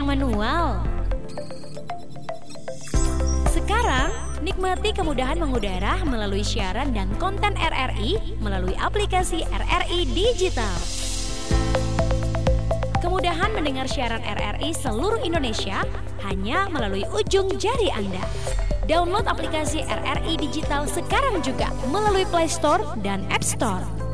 manual. Sekarang, nikmati kemudahan mengudara melalui siaran dan konten RRI melalui aplikasi RRI Digital. Kemudahan mendengar siaran RRI seluruh Indonesia hanya melalui ujung jari Anda. Download aplikasi RRI Digital sekarang juga melalui Play Store dan App Store.